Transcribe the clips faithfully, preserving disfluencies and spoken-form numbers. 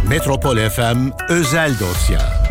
Metropol F M Özel Dosya.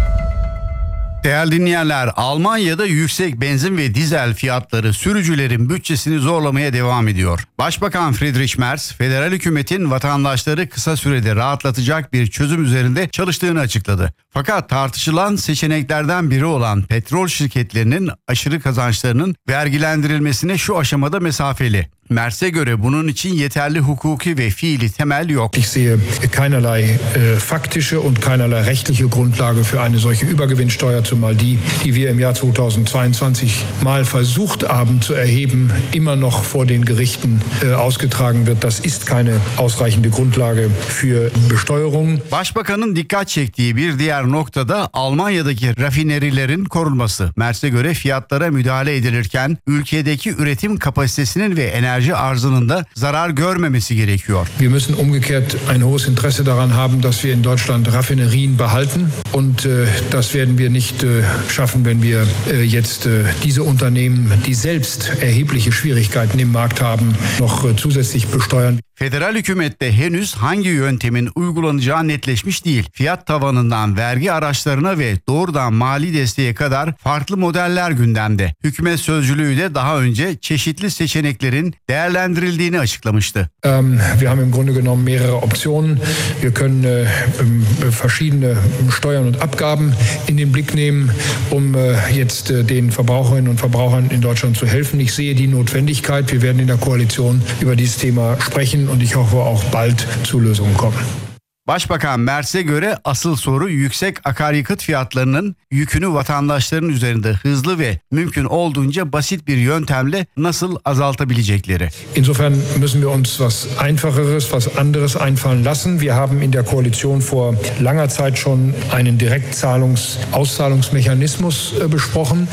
Değerli dinleyenler, Almanya'da yüksek benzin ve dizel fiyatları sürücülerin bütçesini zorlamaya devam ediyor. Başbakan Friedrich Merz, federal hükümetin vatandaşları kısa sürede rahatlatacak bir çözüm üzerinde çalıştığını açıkladı. Fakat tartışılan seçeneklerden biri olan petrol şirketlerinin aşırı kazançlarının vergilendirilmesine şu aşamada mesafeli. Merz'e göre bunun için yeterli hukuki ve fiili temel yok. Ich sehe keinerlei äh, faktische und keinerlei rechtliche Grundlage für eine solche Übergewinnsteuer, zumal die, die wir im Jahr zweitausendzweiundzwanzig mal versucht haben zu erheben, immer noch vor den Gerichten äh, ausgetragen wird. Das ist keine ausreichende Grundlage für Besteuerung. Başbakanın dikkat çektiği bir diğer noktada Almanya'daki rafinerilerin korunması. Merz'e göre fiyatlara müdahale edilirken ülkedeki üretim kapasitesinin ve enerji arzının da zarar görmemesi gerekiyor. Wir müssen umgekehrt ein hohes Interesse daran haben, dass wir in Deutschland Raffinerien behalten und äh, das werden wir nicht äh, schaffen, wenn wir äh, jetzt äh, diese Unternehmen, die selbst erhebliche Schwierigkeiten im Markt haben, noch äh, zusätzlich besteuern. Federal hükümette henüz hangi yöntemin uygulanacağı netleşmiş değil. Fiyat tavanından vergi araçlarına ve doğrudan mali desteğe kadar farklı modeller gündemde. Hükümet sözcülüğü de daha önce çeşitli seçeneklerin değerlendirildiğini açıklamıştı. Ähm, wir haben im Grunde genommen mehrere Optionen. Wir können äh, verschiedene Steuern und Abgaben in den Blick nehmen, um äh, jetzt äh, den Verbraucherinnen und Verbrauchern in Deutschland zu helfen. Ich sehe die Notwendigkeit. Wir werden in der Koalition über dieses Thema sprechen. Und ich hoffe auch bald zu Lösungen kommen. Başbakan Merz'e göre asıl soru yüksek akaryakıt fiyatlarının yükünü vatandaşların üzerinde hızlı ve mümkün olduğunca basit bir yöntemle nasıl azaltabilecekleri. Insofern müssen wir uns was Einfacheres, was anderes einfallen lassen. Wir haben in der Koalition vor langer Zeit schon einen Direktzahlungs-Auszahlungsmechanismus besprochen.